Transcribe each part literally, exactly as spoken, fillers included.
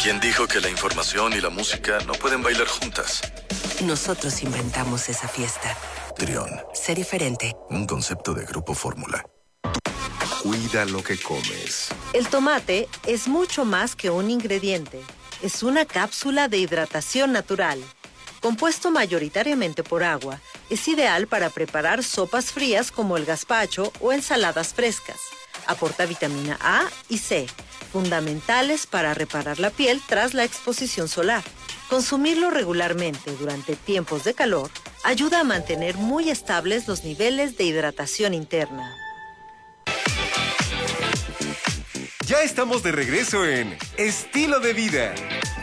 ¿Quién dijo que la información y la música no pueden bailar juntas? Nosotros inventamos esa fiesta. Trión. Sé diferente. Un concepto de Grupo Fórmula. Cuida lo que comes. El tomate es mucho más que un ingrediente. Es una cápsula de hidratación natural. Compuesto mayoritariamente por agua, es ideal para preparar sopas frías como el gazpacho o ensaladas frescas. Aporta vitamina A y C, fundamentales para reparar la piel tras la exposición solar. Consumirlo regularmente durante tiempos de calor ayuda a mantener muy estables los niveles de hidratación interna. Ya estamos de regreso en Estilo de Vida.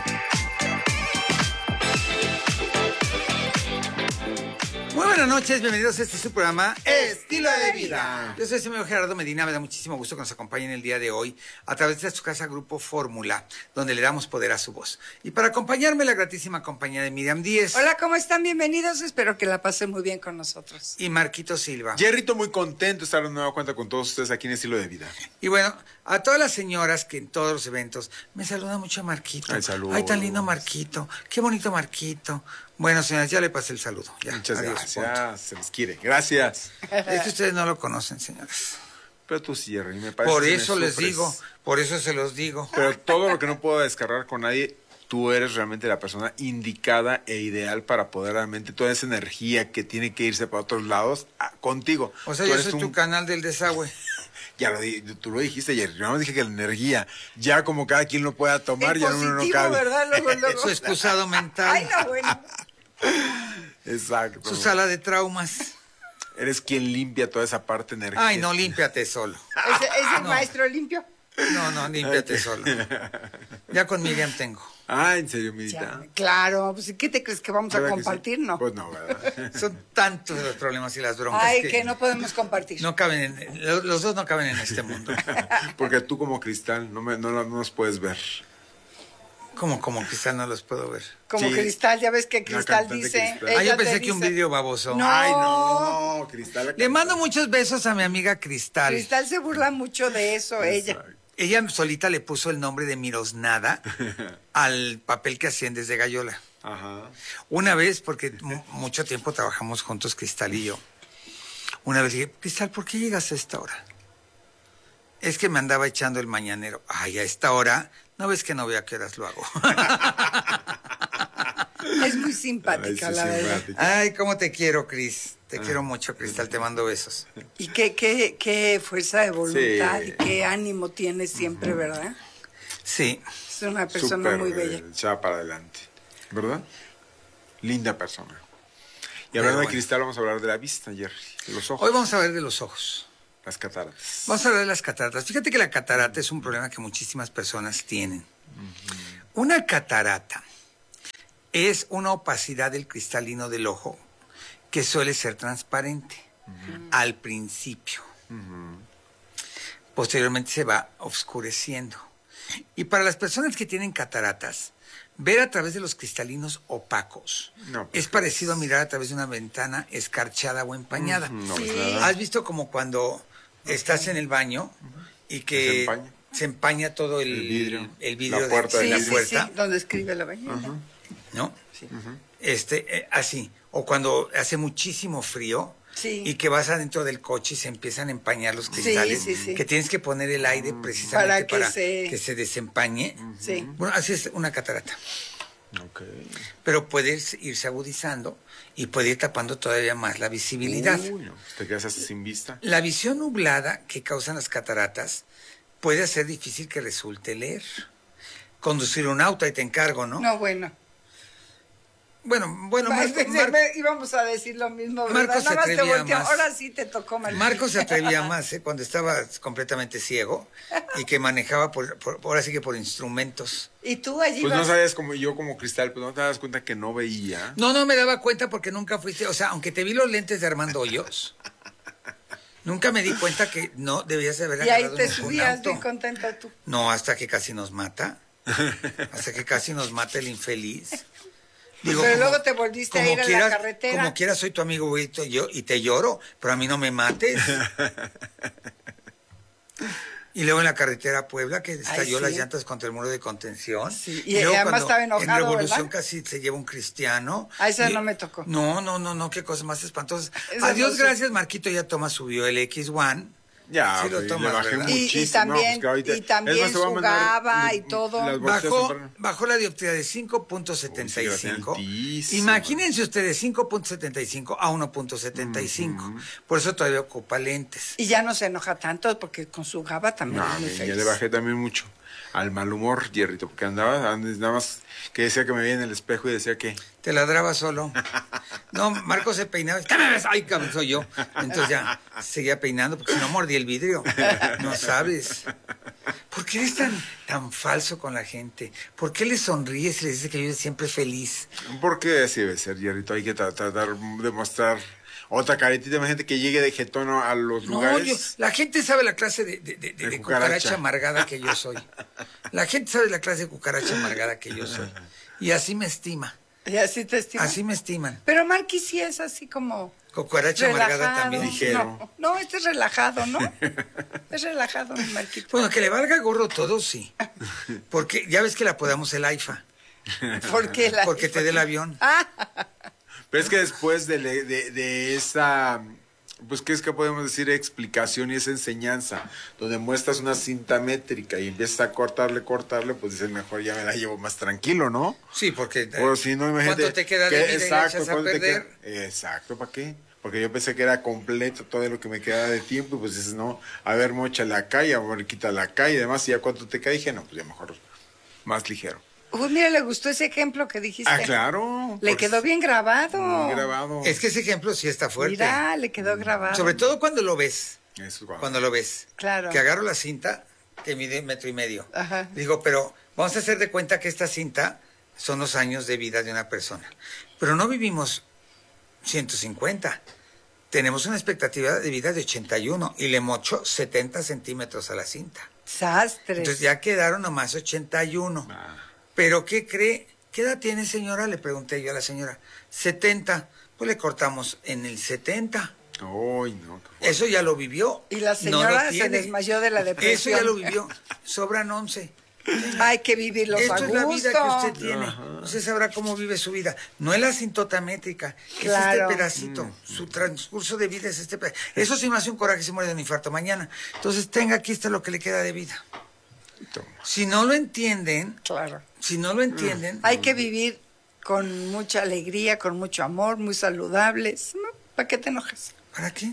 Muy buenas noches, bienvenidos a este su programa Estilo de Vida. Yo soy el señor Gerardo Medina, me da muchísimo gusto que nos acompañen el día de hoy a través de su casa Grupo Fórmula, donde le damos poder a su voz. Y para acompañarme la gratísima compañía de Miriam Díez. Hola, ¿cómo están? Bienvenidos, espero que la pasen muy bien con nosotros. Y Marquito Silva. Jerrito, muy contento de estar de nueva cuenta con todos ustedes aquí en Estilo de Vida. Y bueno, a todas las señoras que en todos los eventos me saluda mucho Marquito. Ay, saludos. Ay, tan lindo Marquito, qué bonito Marquito. Bueno, señoras, ya le pasé el saludo. Ya, Muchas adiós, gracias, punto. se les quiere. Gracias. Es que ustedes no lo conocen, señoras. Pero tú sí, Jerry, me parece Por que eso me les sufres. digo, por eso se los digo. Pero todo lo que no puedo descargar con nadie, tú eres realmente la persona indicada e ideal para poder realmente toda esa energía que tiene que irse para otros lados, ah, contigo. O sea, Tú yo eres soy un- tu canal del desagüe. Ya lo di- tú lo dijiste ayer, yo no dije que la energía, ya como cada quien lo pueda tomar, En ya uno no positivo, cabe. ¿verdad? Luego, luego. Su excusado mental. Ay, no, bueno. Exacto. Su sala de traumas. Eres quien limpia toda esa parte energética. Ay, no, límpiate solo. ¿Es, es el No. maestro limpio? No, no, límpiate solo. Ya con Miriam tengo. Ah, ¿en serio, Mirita? Ya, claro, pues ¿qué te crees que vamos a ¿Verdad que sí? compartir? No. Pues no, ¿verdad? Son tantos los problemas y las broncas Ay, que, que no podemos compartir. no caben en, los, los dos no caben en este mundo. Porque tú como cristal no, me, no, no nos puedes ver. Como, como quizás no los puedo ver. Como Sí. Cristal, ya ves que Cristal cantante dice. Cristal. Ah, ella yo pensé te que un dice- vidrio baboso. No. Ay, no, Cristal. Le mando muchos besos a mi amiga Cristal. Cristal se burla mucho de eso, ella. Exacto. Ella solita le puso el nombre de Mirosnada al papel que hacían desde Gallola. Ajá. Una vez, porque mu- mucho tiempo trabajamos juntos, Cristal y yo. Una vez dije, Cristal, ¿por qué llegas a esta hora? Es que me andaba echando el mañanero. Ay, a esta hora, ¿no ves que no veo a qué horas lo hago? Es muy simpática, Ay, sí, la verdad. simpática. Ay, cómo te quiero, Cris. Te quiero mucho, Cristal, te mando besos. Y qué, qué, qué fuerza de voluntad Sí. y qué ánimo tiene siempre, ¿verdad? Sí, Es una persona Súper, muy bella. eh, echada para adelante. ¿Verdad? Linda persona. Y Pero hablando de bueno. cristal, vamos a hablar de la vista, Jerry. De los ojos. hoy vamos a ver de los ojos. Las cataratas. Vamos a hablar de las cataratas. Fíjate que la catarata es un problema que muchísimas personas tienen. Una catarata es una opacidad del cristalino del ojo que suele ser transparente al principio. Posteriormente se va oscureciendo. Y para las personas que tienen cataratas, ver a través de los cristalinos opacos No, pues, es parecido a mirar a través de una ventana escarchada o empañada. No, Sí. pues nada. ¿Has visto como cuando estás en el baño y que Se empaña. se empaña todo el, El vidrio. el vidrio La puerta de, del la Sí, sí, puerta? sí, donde escribe la ballena. ¿No? Este, eh, así. O cuando hace muchísimo frío Sí. y que vas adentro del coche y se empiezan a empañar los cristales, sí, sí. que tienes que poner el aire precisamente Para para que que, se- se... desempañe. Sí. Bueno, así es una catarata. Ok. Pero puede irse irse agudizando y puede ir tapando todavía más la visibilidad. Uy, no, te quedas hasta sin vista. La visión nublada que causan las cataratas puede hacer difícil que resulte leer. Conducir un auto, ahí te encargo, ¿no? No, bueno. Bueno, bueno, Ay, Marco, me- Mar- me- íbamos a decir lo mismo, ¿verdad? Marco se Nada más te atrevía volteó. más. Ahora sí te tocó, Marquito. Marco se atrevía más, ¿eh? Cuando estaba completamente ciego y que manejaba, por, por- ahora sí que por instrumentos. Y tú allí Pues no vas- sabías como yo como cristal, pues no te das cuenta que no veía. No, no me daba cuenta porque nunca fuiste, o sea, aunque te vi los lentes de Armando Hoyos, nunca me di cuenta que no debías de haber Y ahí agarrado te un- un subías auto. bien contenta tú. No, hasta que casi nos mata. Hasta que casi nos mata el infeliz. Digo, Pero luego te volviste a como ir a la quieras- carretera. Como quieras, soy tu amigo güey, y, yo, y te lloro, pero a mí no me mates. Y luego en la carretera a Puebla, que estalló sí. las llantas contra el muro de contención. Sí, y luego además cuando estaba enojado, en Revolución ¿verdad? casi se lleva un cristiano. A esa Y- no me tocó. No, no, no, no, qué cosa más espantosa. Esa Adiós, no sé. gracias, Marquito ya toma, subió el equis uno. Ya, Sí lo pues, le tomas, bajé ¿verdad? Y- y muchísimo. también- pues, que ahorita- y también es más, te voy a su mandar GABA l- y todo. las bolsas Bajó, tempranas. bajó la dioptría de cinco punto setenta y cinco. Uy, sí, altísimo. Imagínense ustedes cinco punto setenta y cinco a uno punto setenta y cinco. Por eso todavía ocupa lentes. Y ya no se enoja tanto porque con su GABA también No, es muy ya feliz. le bajé también mucho al mal humor, Jerrito, porque andaba, antes nada más que decía que me veía en el espejo y decía que... Te ladraba solo. No, Marco se peinaba. ¿Qué me ves? Ay, cabrón, soy yo. Entonces ya seguía peinando porque si no mordía el vidrio. No sabes. ¿Por qué eres tan, tan falso con la gente? ¿Por qué le sonríes y le dices que vives siempre feliz? Porque así debe ser, Jerrito, hay que tra- tratar de mostrar otra caretita. Imagínate que llegue de jetono a los No, lugares. yo, la gente sabe la clase de, de- de- de De cucaracha. cucaracha amargada que yo soy. La gente sabe la clase de cucaracha amargada que yo soy. Y así me estima. Y así te estima. Así me estiman. Pero Marquis sí es así como Cucaracha amargada relajado. también. Ligero. No, no, este es relajado, ¿no? Es relajado, mi Marquito. Bueno, que le valga gorro todo, sí. Porque ya ves que la podamos el AIFA. ¿Por qué la Porque te dé el avión. Pero es que después de, le- de, de esa, pues, ¿qué es que podemos decir? Explicación y esa enseñanza, donde muestras una cinta métrica y empiezas a cortarle, cortarle, pues dices, mejor ya me la llevo más tranquilo, ¿no? Sí, porque... O si no, imagínate. ¿Cuánto te queda de que- vida y la echas a ¿cuánto te perder? queda? Exacto, ¿para qué? Porque yo pensé que era completo todo lo que me quedaba de tiempo, y pues dices, no, a ver, mochale acá y a ver, quítala acá y demás, y ya cuánto te cae, dije, no, pues ya mejor, más ligero. Uy, mira, le gustó ese ejemplo que dijiste. Ah, claro. Le porque quedó bien grabado. muy grabado. Es que ese ejemplo sí está fuerte. Mira, le quedó grabado. Sobre todo cuando lo ves. Eso es cuando- Cuando lo ves. Claro. Que agarro la cinta que mide metro y medio. Ajá. Digo, pero vamos a hacer de cuenta que esta cinta son los años de vida de una persona. Pero no vivimos ciento cincuenta. Tenemos una expectativa de vida de ochenta y uno y le mocho setenta centímetros a la cinta. Sastres. Entonces ya quedaron nomás ochenta y uno. Ah. ¿Pero qué cree? ¿Qué edad tiene, señora? Le pregunté yo a la señora. setenta. Pues le cortamos en el setenta. Ay, no, qué fuerte. Eso ya lo vivió. Y la No señora lo se tiene. desmayó de la depresión. Eso ya lo vivió. Sobran once. Hay que vivirlos Esto a es la vida que gusto. usted tiene. Usted sabrá cómo vive su vida. No es la asintota métrica, Claro. es este pedacito. Su transcurso de vida es este pedacito. Eso sí me hace un coraje, se muere de un infarto mañana. Entonces, tenga, aquí está lo que le queda de vida. Toma. Si no lo entienden, Claro. si no lo entienden, Hay que vivir con mucha alegría, con mucho amor, muy saludables. ¿No? ¿Para qué te enojas? ¿para qué?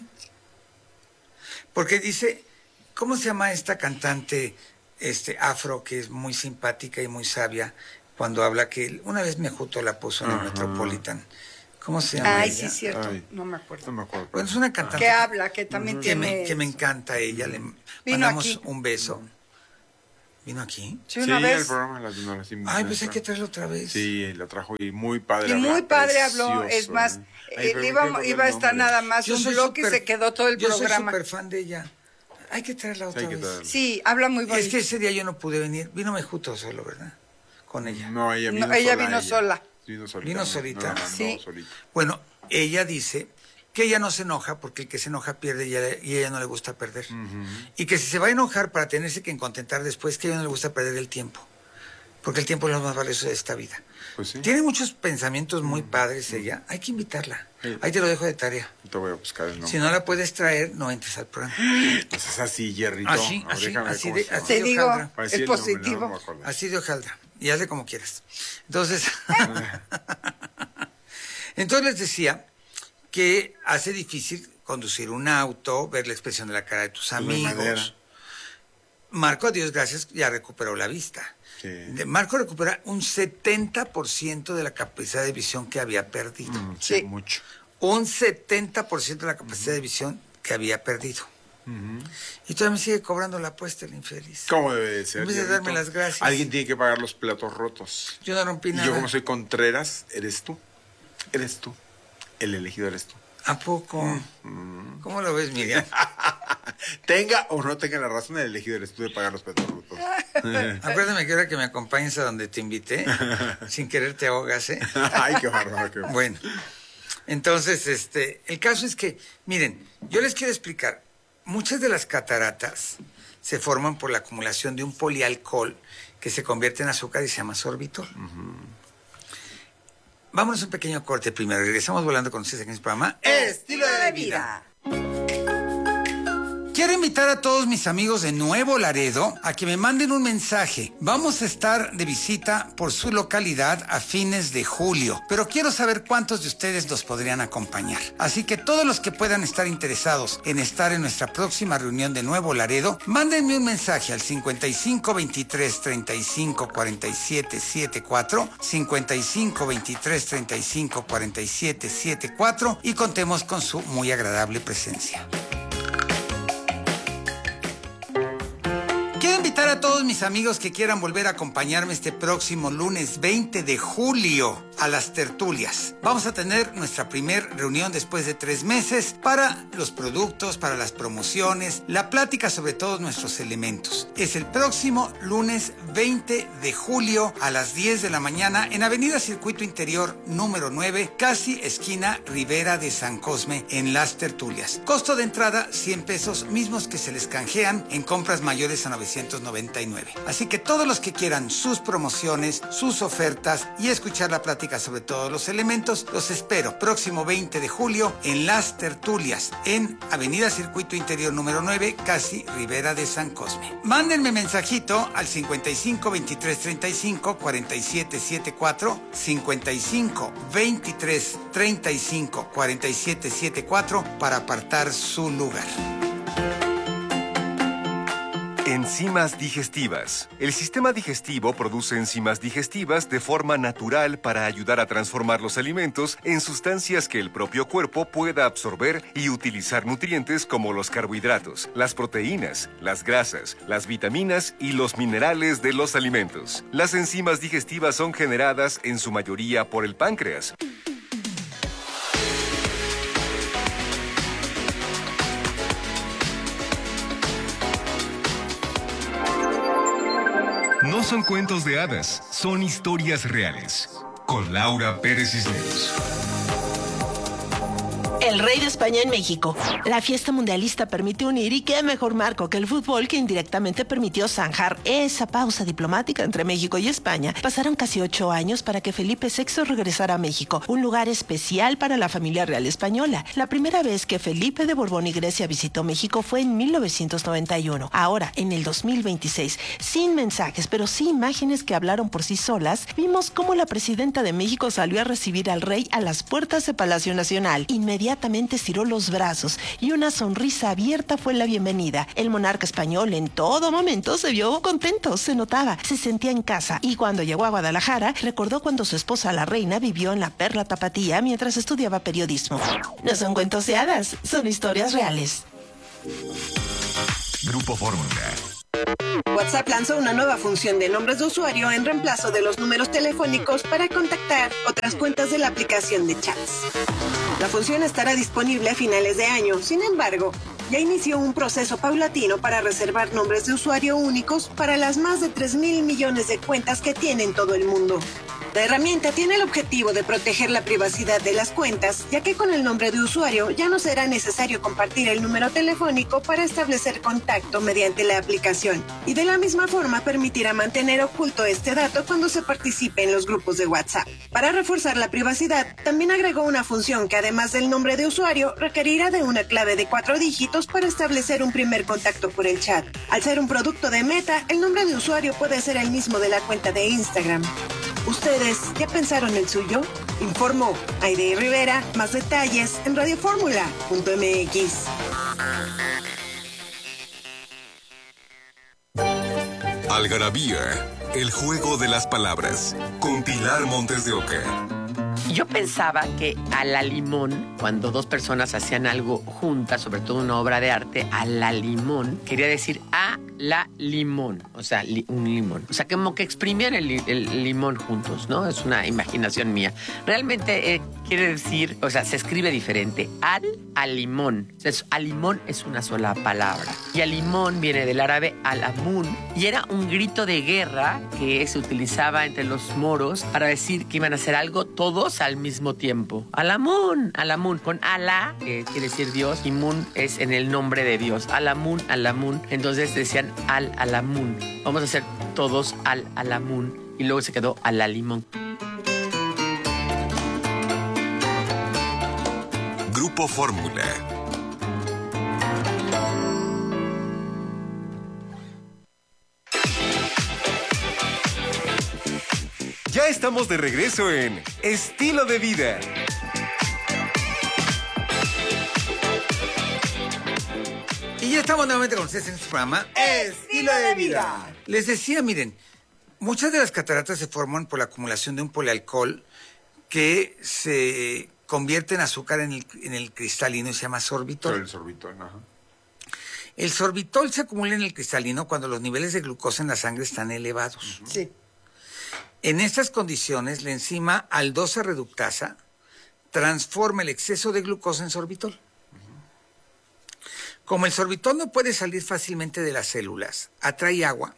Porque dice, ¿cómo se llama esta cantante este afro que es muy simpática y muy sabia cuando habla que él- una vez Mejuto la puso en el Ajá. Metropolitan? ¿Cómo se llama Ay, ella? sí, cierto. Ay. No me acuerdo. No me acuerdo. Bueno, es una cantante Que habla, que también que tiene... me, que me encanta ella. Le Vino mandamos aquí. un beso. ¿Vino aquí? Sí, una sí, vez. el programa la, no, la- sí, Ay, pues hay la- que traerlo otra vez. Sí, la trajo y muy padre. Y muy habla, padre habló. precioso, Es más, ¿eh? eh, Ay, pero iba, no recuerdo iba a el estar nombre. nada más Yo un soy bloque y súper- se quedó todo el Yo soy programa. súper fan de ella. Hay que traerla otra Hay que vez. traerla. Sí, habla muy bonito. Es que ese día yo no pude venir. Vino Mejuto solo, ¿verdad? Con ella. No, ella No, vino ella sola. vino sola. Vino solita. ¿Vino no, solita? No, no, Sí. no, solita. Bueno, ella dice que ella no se enoja porque el que se enoja pierde y a ella, y a ella no le gusta perder. Y que si se va a enojar para tenerse que contentar después, que a ella no le gusta perder el tiempo. Porque el tiempo es lo más valioso de esta vida. Pues sí. Tiene muchos pensamientos muy padres ella. Hay que invitarla. Sí. Ahí te lo dejo de tarea. Te voy a buscar el nombre. Si no la puedes traer, no entres al programa. Pues es así, Jerrito. Así, A ver, así, déjame ver así cómo de- se llama. así Te digo, hojaldra. Para decir es el nombre, no, positivo. no me acuerdo. Así de hojaldra. Y hazle como quieras. Entonces, entonces les decía que hace difícil conducir un auto, ver la expresión de la cara de tus Pues no hay manera. amigos. Marco, a Dios gracias, ya recuperó la vista. Sí. De- Marco recupera un setenta por ciento de la capacidad de visión que había perdido. Mm, sí, Sí. mucho. Un setenta por ciento de la capacidad de visión que había perdido. Y todavía me sigue cobrando la apuesta el infeliz. ¿Cómo debe de ser? En vez de Jerrito? darme las gracias. Alguien tiene que pagar los platos rotos. Yo no rompí Y nada. yo, como soy Contreras, eres tú. Eres tú. El elegido eres tú. ¿A poco? Mm. ¿Cómo lo ves, Miriam? Tenga o no tenga la razón, el elegido eres tú de pagar los platos rotos. Acuérdame que ahora que me acompañes a donde te invité, sin querer te ahogas, ¿eh? Ay, qué bárbaro. Qué bárbaro. Bueno, entonces, este, el caso es que, miren, yo les quiero explicar, muchas de las cataratas se forman por la acumulación de un polialcohol que se convierte en azúcar y se llama sorbitol. Uh-huh. Vámonos a un pequeño corte primero. Regresamos volando con ustedes en este programa Estilo de Vida. Quiero invitar a todos mis amigos de Nuevo Laredo a que me manden un mensaje. Vamos a estar de visita por su localidad a fines de julio, pero quiero saber cuántos de ustedes nos podrían acompañar. Así que todos los que puedan estar interesados en estar en nuestra próxima reunión de Nuevo Laredo, mándenme un mensaje al cincuenta y cinco veintitrés treinta y cinco cuarenta y siete setenta y cuatro, cincuenta y cinco veintitrés treinta y cinco cuarenta y siete setenta y cuatro y contemos con su muy agradable presencia. Quiero invitar a todos mis amigos que quieran volver a acompañarme este próximo lunes veinte de julio a las tertulias. Vamos a tener nuestra primer reunión después de tres meses para los productos, para las promociones, la plática sobre todos nuestros elementos. Es el próximo lunes veinte de julio a las diez de la mañana en Avenida Circuito Interior número nueve, casi esquina Ribera de San Cosme, en las tertulias. Costo de entrada cien pesos, mismos que se les canjean en compras mayores a novecientos noventa y nueve. Así que todos los que quieran sus promociones, sus ofertas y escuchar la plática sobre todos los elementos, los espero próximo veinte de julio en las tertulias en Avenida Circuito Interior número nueve, casi Ribera de San Cosme. Mándenme mensajito al cincuenta y cinco veintitrés treinta y cinco cuarenta y siete setenta y cuatro, cincuenta y cinco veintitrés treinta y cinco cuarenta y siete setenta y cuatro para apartar su lugar. Enzimas digestivas. El sistema digestivo produce enzimas digestivas de forma natural para ayudar a transformar los alimentos en sustancias que el propio cuerpo pueda absorber y utilizar nutrientes como los carbohidratos, las proteínas, las grasas, las vitaminas y los minerales de los alimentos. Las enzimas digestivas son generadas en su mayoría por el páncreas. No son cuentos de hadas, son historias reales. Con Laura Pérez Cisneros. El rey de España en México. La fiesta mundialista permite unir, y qué mejor marco que el fútbol, que indirectamente permitió zanjar esa pausa diplomática entre México y España. Pasaron casi ocho años para que Felipe sexto regresara a México, un lugar especial para la familia real española. La primera vez que Felipe de Borbón y Grecia visitó México fue en mil novecientos noventa y uno. Ahora, en el dos mil veintiséis, sin mensajes, pero sí imágenes que hablaron por sí solas, vimos cómo la presidenta de México salió a recibir al rey a las puertas de Palacio Nacional. Inmediatamente estiró los brazos y una sonrisa abierta fue la bienvenida. El monarca español en todo momento se vio contento, se notaba, se sentía en casa, y cuando llegó a Guadalajara recordó cuando su esposa la reina vivió en la Perla Tapatía mientras estudiaba periodismo. No son cuentos de hadas, son historias reales. Grupo Fórmula. WhatsApp lanzó una nueva función de nombres de usuario en reemplazo de los números telefónicos para contactar otras cuentas de la aplicación de chats. La función estará disponible a finales de año. Sin embargo, ya inició un proceso paulatino para reservar nombres de usuario únicos para las más de tres mil millones de cuentas que tiene en todo el mundo. La herramienta tiene el objetivo de proteger la privacidad de las cuentas, ya que con el nombre de usuario ya no será necesario compartir el número telefónico para establecer contacto mediante la aplicación, y de la misma forma permitirá mantener oculto este dato cuando se participe en los grupos de WhatsApp. Para reforzar la privacidad, también agregó una función que, además del nombre de usuario, requerirá de una clave de cuatro dígitos para establecer un primer contacto por el chat. Al ser un producto de Meta, el nombre de usuario puede ser el mismo de la cuenta de Instagram. ¿Ustedes ya pensaron el suyo? Informó Aide Rivera. Más detalles en radio fórmula punto m x. Algarabía, el juego de las palabras. Con Pilar Montes de Oca. Yo pensaba que a la limón, cuando dos personas hacían algo juntas, sobre todo una obra de arte, a la limón, quería decir a la limón, o sea, li, un limón. O sea, como que exprimían el, el limón juntos, ¿no? Es una imaginación mía. Realmente eh, quiere decir, o sea, se escribe diferente. Al, a limón. O sea, es, a limón es una sola palabra. Y a limón viene del árabe al-amun, y era un grito de guerra que se utilizaba entre los moros para decir que iban a hacer algo todos al mismo tiempo. Alamun, Alamun, con Alá, que quiere decir Dios, y Mun es en el nombre de Dios. Alamun, Alamun. Entonces decían Al Alamun. Vamos a hacer todos Al Alamun. Y luego se quedó Alalimón. Grupo Fórmula. Ya estamos de regreso en Estilo de Vida. Y ya estamos nuevamente con ustedes en este programa Estilo de Vida. Les decía, miren, muchas de las cataratas se forman por la acumulación de un polialcohol que se convierte en azúcar en el, en el cristalino y se llama sorbitol. Pero el sorbitol, ajá. El sorbitol se acumula en el cristalino cuando los niveles de glucosa en la sangre están elevados. Uh-huh. Sí. En estas condiciones, la enzima aldosa reductasa transforma el exceso de glucosa en sorbitol. Uh-huh. Como el sorbitol no puede salir fácilmente de las células, atrae agua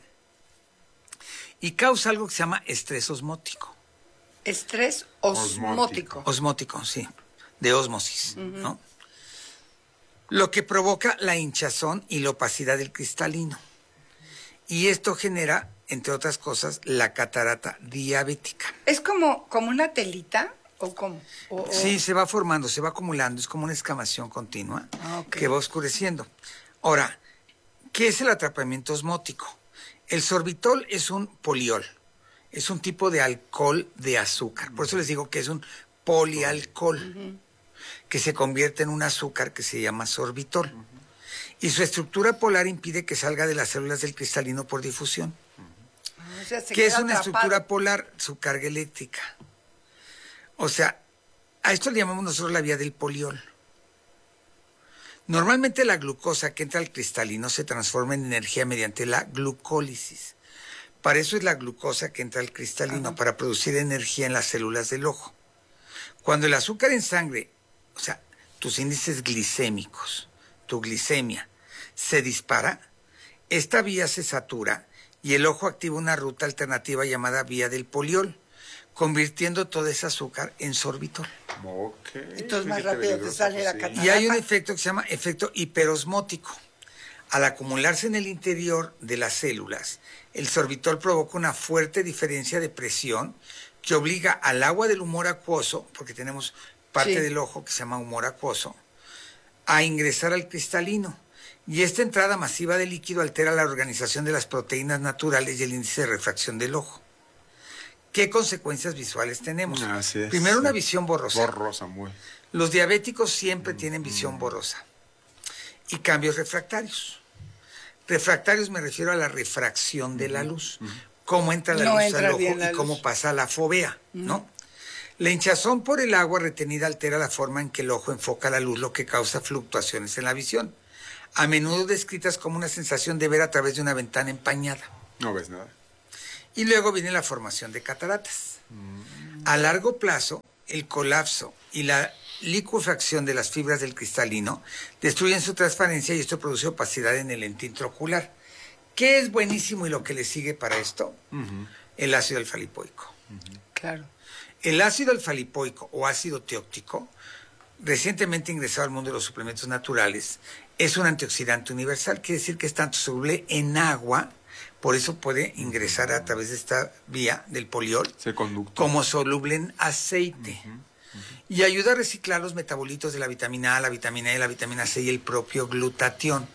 y causa algo que se llama estrés osmótico. Estrés osmótico. Osmótico, sí, de ósmosis, uh-huh. ¿no? Lo que provoca la hinchazón y la opacidad del cristalino. Y esto genera, entre otras cosas, la catarata diabética. ¿Es como, como una telita o cómo? O, o... Sí, se va formando, se va acumulando, es como una escamación continua ah, okay. que va oscureciendo. Ahora, ¿qué es el atrapamiento osmótico? El sorbitol es un poliol, es un tipo de alcohol de azúcar. Por eso les digo que es un polialcohol, uh-huh. que se convierte en un azúcar que se llama sorbitol. Uh-huh. Y su estructura polar impide que salga de las células del cristalino por difusión. Uh-huh. O sea, se ¿Qué es queda una atrapado. estructura polar? Su carga eléctrica. O sea, a esto le llamamos nosotros la vía del poliol. Normalmente la glucosa que entra al cristalino se transforma en energía mediante la glucólisis. Para eso es la glucosa que entra al cristalino, uh-huh. para producir energía en las células del ojo. Cuando el azúcar en sangre, o sea, tus índices glicémicos, tu glicemia, se dispara, esta vía se satura y el ojo activa una ruta alternativa llamada vía del poliol, convirtiendo todo ese azúcar en sorbitol. Okay. Entonces más rápido te sale la catarata. Y hay un efecto que se llama efecto hiperosmótico. Al acumularse en el interior de las células, el sorbitol provoca una fuerte diferencia de presión que obliga al agua del humor acuoso, porque tenemos parte sí. del ojo que se llama humor acuoso, a ingresar al cristalino. Y esta entrada masiva de líquido altera la organización de las proteínas naturales y el índice de refracción del ojo. ¿Qué consecuencias visuales tenemos? Así es. Primero, una visión borrosa. Borrosa, muy. Los diabéticos siempre tienen visión borrosa. Y cambios refractarios. Refractarios me refiero a la refracción de la luz. Cómo entra la no luz entra al ojo y la cómo luz. pasa la fovea, ¿no? La hinchazón por el agua retenida altera la forma en que el ojo enfoca la luz, lo que causa fluctuaciones en la visión, a menudo descritas como una sensación de ver a través de una ventana empañada. No ves nada. Y luego viene la formación de cataratas. Mm. A largo plazo, el colapso y la licuefacción de las fibras del cristalino destruyen su transparencia y esto produce opacidad en el lente intraocular. ¿Qué es buenísimo y lo que le sigue para esto? Uh-huh. El ácido alfa-lipoico. Uh-huh. Claro. El ácido alfa-lipoico o ácido teóctico, recientemente ingresado al mundo de los suplementos naturales, es un antioxidante universal, quiere decir que es tanto soluble en agua, por eso puede ingresar a través de esta vía del poliol, como soluble en aceite. Uh-huh. Uh-huh. Y ayuda a reciclar los metabolitos de la vitamina A, la vitamina E, la vitamina C y el propio glutatión.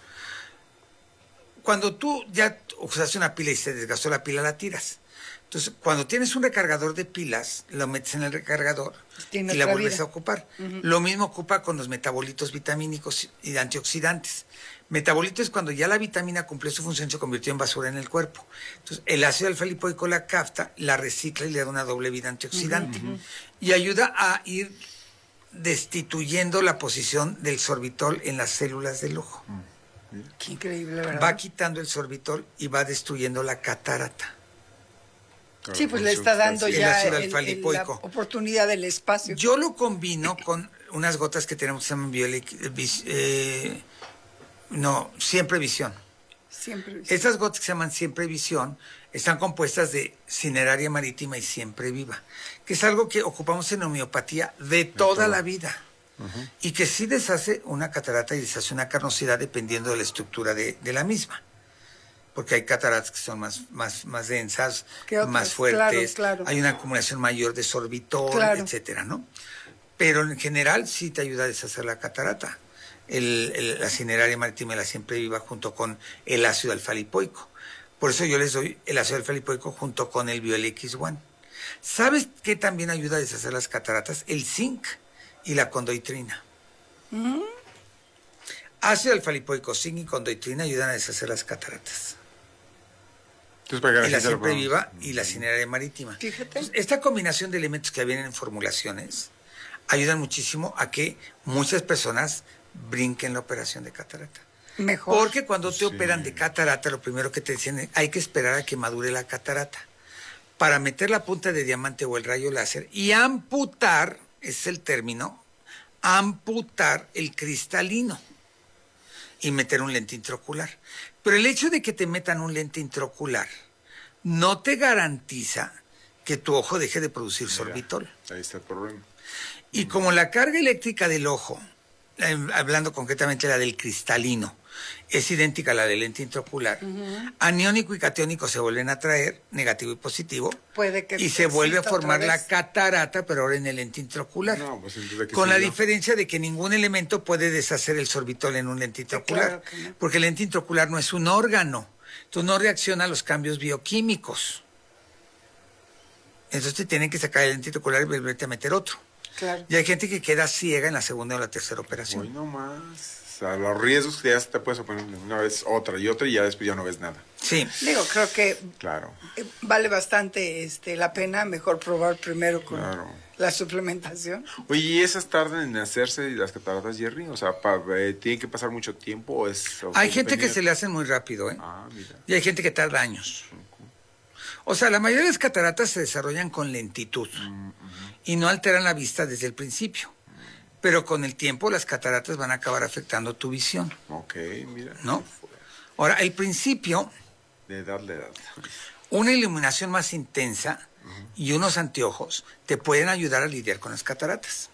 Cuando tú ya usaste una pila y se desgastó la pila, la tiras. Entonces, cuando tienes un recargador de pilas, lo metes en el recargador y la vuelves vida. a ocupar. Uh-huh. Lo mismo ocupa con los metabolitos vitamínicos y antioxidantes. Metabolitos es cuando ya la vitamina cumplió su función, se convirtió en basura en el cuerpo. Entonces, el ácido alfa-lipoico la capta, la recicla y le da una doble vida antioxidante. Uh-huh. Y ayuda a ir destituyendo la posición del sorbitol en las células del ojo. Uh-huh. Qué increíble, ¿verdad? Va quitando el sorbitol y va destruyendo la catarata. Sí, pues le está dando el ya ácido el, alfa-lipoico. la oportunidad del espacio. Yo lo combino con unas gotas que tenemos que se llaman Biolec, eh, no, siempre visión. Siempre visión. Estas gotas que se llaman Siempre Visión están compuestas de cineraria marítima y siempre viva, que es algo que ocupamos en homeopatía de toda la vida. Uh-huh. Y que sí deshace una catarata y deshace una carnosidad dependiendo de la estructura de, de la misma. Porque hay cataratas que son más, más, más densas, más fuertes, claro, claro. Hay una acumulación mayor de sorbitol, claro, etcétera, ¿no? Pero en general sí te ayuda a deshacer la catarata. El, el, la cineraria marítima y la siempre viva junto con el ácido alfa-lipoico. Por eso yo les doy el ácido alfa-lipoico junto con el Biol X uno. ¿Sabes qué también ayuda a deshacer las cataratas? El zinc y la condoitrina. ¿Mm? Ácido alfa-lipoico, zinc y condoitrina ayudan a deshacer las cataratas. Entonces, para y la siempre lo... viva y la cineraria marítima. Fíjate. Entonces, esta combinación de elementos que vienen en formulaciones ayudan muchísimo a que muchas personas brinquen la operación de catarata. Mejor. Porque cuando te sí. operan de catarata, lo primero que te dicen es hay que esperar a que madure la catarata para meter la punta de diamante o el rayo láser y amputar, es el término, amputar el cristalino y meter un lente intraocular. Pero el hecho de que te metan un lente intraocular no te garantiza que tu ojo deje de producir Mira, sorbitol. Ahí está el problema. Y como la carga eléctrica del ojo, hablando concretamente la del cristalino, es idéntica a la del lente intraocular, uh-huh. aniónico y catiónico se vuelven a traer, negativo y positivo, Puede que y se vuelve a formar la catarata, pero ahora en el lente intraocular. No, pues con la yo. diferencia de que ningún elemento puede deshacer el sorbitol en un lente intraocular, claro no. porque el lente intraocular no es un órgano, entonces no reacciona a los cambios bioquímicos. Entonces te tienen que sacar el lente intraocular y volverte a meter otro. Claro. Y hay gente que queda ciega en la segunda o la tercera operación. Hoy no más. O sea, los riesgos que ya te puedes poner una vez, otra y otra y ya después ya no ves nada. Sí. Digo, creo que claro. vale bastante este, la pena, mejor probar primero con claro. la suplementación. Oye, ¿y esas tardan en hacerse las cataratas, Jerry? O sea, pa, eh, ¿tiene que pasar mucho tiempo? ¿O es, o hay gente que se le hacen muy rápido, ¿eh? Ah, mira. Y hay gente que tarda años. Okay. O sea, la mayoría de las cataratas se desarrollan con lentitud. Mm-hmm. Y no alteran la vista desde el principio. Pero con el tiempo las cataratas van a acabar afectando tu visión. Ok, mira. ¿No? Ahora, el principio... De edad, de edad. Una iluminación más intensa uh-huh. y unos anteojos te pueden ayudar a lidiar con las cataratas.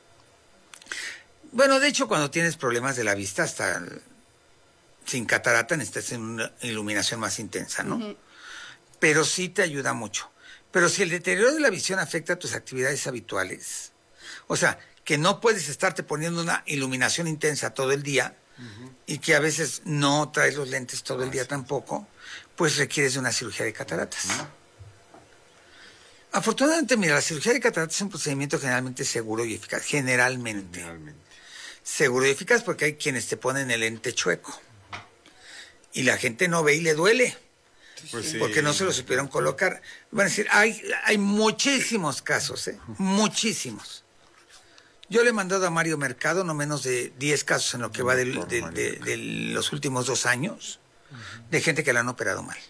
Bueno, de hecho, cuando tienes problemas de la vista, hasta sin catarata necesitas una iluminación más intensa, ¿no? Uh-huh. Pero sí te ayuda mucho. Pero si el deterioro de la visión afecta tus actividades habituales, o sea, que no puedes estarte poniendo una iluminación intensa todo el día uh-huh. y que a veces no traes los lentes todo el día tampoco, pues requieres de una cirugía de cataratas. Uh-huh. Afortunadamente, mira, la cirugía de cataratas es un procedimiento generalmente seguro y eficaz, generalmente. generalmente. Seguro y eficaz porque hay quienes te ponen el lente chueco uh-huh. y la gente no ve y le duele. Pues sí. Porque no se lo supieron colocar. Van a decir, hay, hay muchísimos casos, ¿eh? Muchísimos. Yo le he mandado a Mario Mercado no menos de diez casos en lo que va de, de, de, de los últimos dos años uh-huh. de gente que la han operado mal.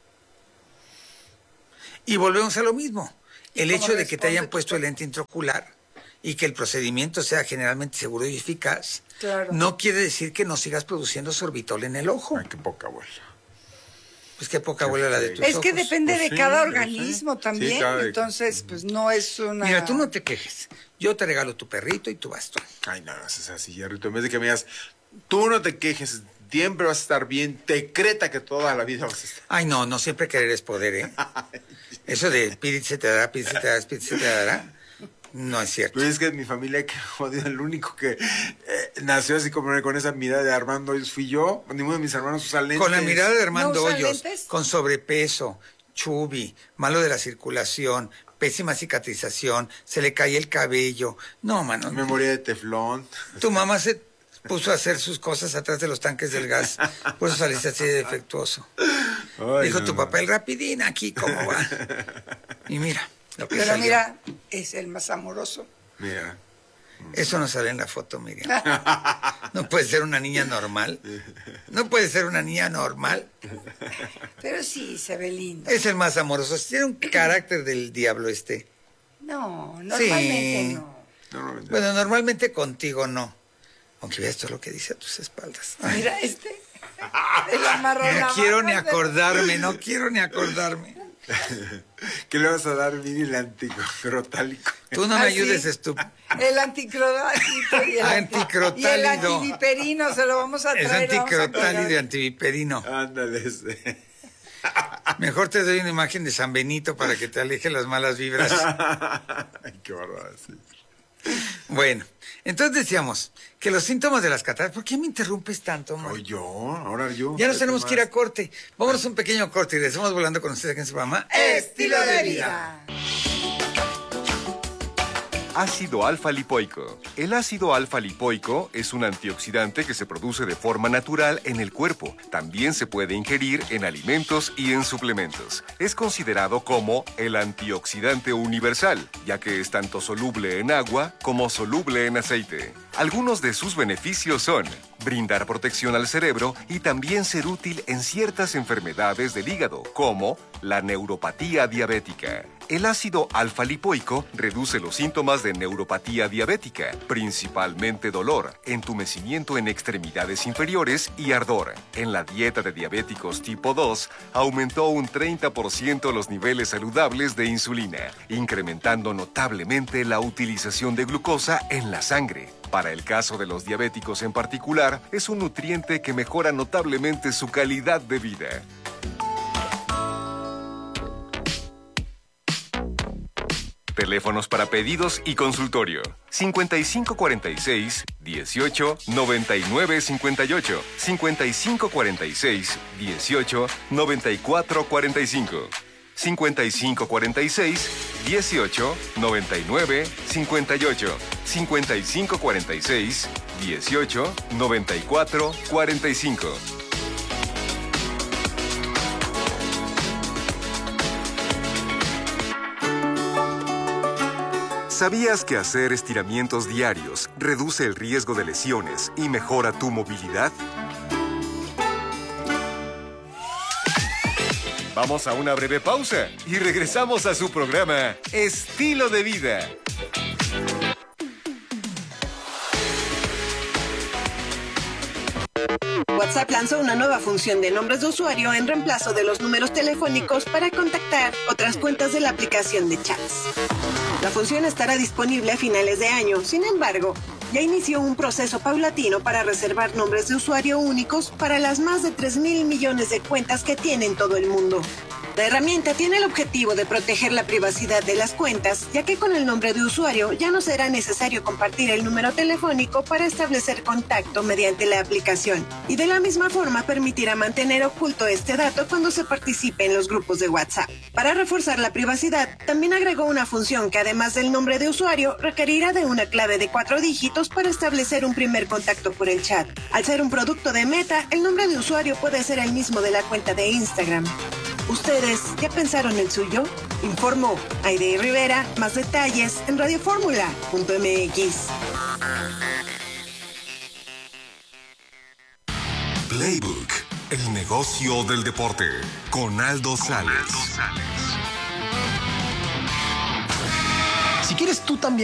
Y volvemos a lo mismo. El hecho de que te hayan puesto el lente intraocular y que el procedimiento sea generalmente seguro y eficaz, claro. no quiere decir que no sigas produciendo sorbitol en el ojo. Ay, qué poca abuela. Pues qué poca abuela la de tus Es ojos. que depende pues de sí, cada sí. organismo también, sí, cada... entonces pues no es una... Mira, tú no te quejes, yo te regalo tu perrito y tu bastón. Ay, no, no es así, Jerry, en vez de que me digas, tú no te quejes, siempre vas a estar bien, decreta que toda la vida vas a estar... Ay, no, no siempre querer es poder, ¿eh? Eso de pide se te dará, pide se te dará, pide se te dará, no es cierto. Pues es que mi familia, que jodido, el único que eh, nació así como con esa mirada de Armando Hoyos fui yo. Ninguno de mis hermanos usa lentes. Con la mirada de Armando ¿No usa Hoyos, lentes? con sobrepeso, chubby, malo de la circulación, pésima cicatrización, se le cae el cabello. No, mano. Memoria de teflón. Tu mamá se puso a hacer sus cosas atrás de los tanques del gas. Por eso saliste así de defectuoso. Ay, Dijo no, tu papá, el rapidín aquí, ¿cómo va? Y mira. Lo que Pero salió. mira, es el más amoroso. Mira. Eso no sale en la foto, Miriam. No puede ser una niña normal. No puede ser una niña normal. Pero sí, se ve lindo. Es el más amoroso. Tiene un carácter del diablo este. No, normalmente Sí. no. Normalmente. Bueno, normalmente contigo no. Aunque veas todo lo que dice a tus espaldas. Ay. Mira este. El amarrón. No quiero ni acordarme, no quiero ni acordarme. ¿Qué le vas a dar, Vini, el anticrotálico? Tú no me Ah, ayudes, sí. estúpido. El anticrotálido. Y el, Anticrotálido. Y el antiviperino se lo vamos a Es traer. vamos a anticrotálido y pegar. antiviperino. Ándale, ese. Mejor te doy una imagen de San Benito para que te aleje las malas vibras. Ay, qué bárbaro, sí. Bueno, entonces decíamos que los síntomas de las cataratas... ¿Por qué me interrumpes tanto, Mari? Oye, yo, ahora yo. Ya nos ¿Qué tenemos más? que ir a corte. Vámonos a un pequeño corte y regresamos volando con ustedes aquí en su programa Estilo de vida. Ácido alfa-lipoico. El ácido alfa-lipoico es un antioxidante que se produce de forma natural en el cuerpo. También se puede ingerir en alimentos y en suplementos. Es considerado como el antioxidante universal, ya que es tanto soluble en agua como soluble en aceite. Algunos de sus beneficios son brindar protección al cerebro y también ser útil en ciertas enfermedades del hígado, como la neuropatía diabética. El ácido alfa-lipoico reduce los síntomas de neuropatía diabética, principalmente dolor, entumecimiento en extremidades inferiores y ardor. En la dieta de diabéticos tipo dos, aumentó un treinta por ciento los niveles saludables de insulina, incrementando notablemente la utilización de glucosa en la sangre. Para el caso de los diabéticos en particular, es un nutriente que mejora notablemente su calidad de vida. Teléfonos para pedidos y consultorio. cincuenta y cinco cuarenta y seis, dieciocho, noventa y nueve cincuenta y ocho. cincuenta y cinco cuarenta y seis, dieciocho, noventa y cuatro cuarenta y cinco. cincuenta y cinco cuarenta y seis, dieciocho, noventa y nueve cincuenta y ocho. cincuenta y cinco cuarenta y seis, dieciocho, noventa y cuatro cuarenta y cinco. ¿Sabías que hacer estiramientos diarios reduce el riesgo de lesiones y mejora tu movilidad? Vamos a una breve pausa y regresamos a su programa Estilo de Vida. WhatsApp lanzó una nueva función de nombres de usuario en reemplazo de los números telefónicos para contactar otras cuentas de la aplicación de chats. La función estará disponible a finales de año, sin embargo, ya inició un proceso paulatino para reservar nombres de usuario únicos para las más de tres mil millones de cuentas que tiene en todo el mundo. La herramienta tiene el objetivo de proteger la privacidad de las cuentas, ya que con el nombre de usuario ya no será necesario compartir el número telefónico para establecer contacto mediante la aplicación, y de la misma forma permitirá mantener oculto este dato cuando se participe en los grupos de WhatsApp. Para reforzar la privacidad, también agregó una función que además del nombre de usuario, requerirá de una clave de cuatro dígitos para establecer un primer contacto por el chat. Al ser un producto de Meta, el nombre de usuario puede ser el mismo de la cuenta de Instagram. ¿Ustedes ya pensaron el suyo? Informó Aide Rivera. Más detalles en radio fórmula punto m x. Playbook, el negocio del deporte, con Aldo Sales. Si quieres tú también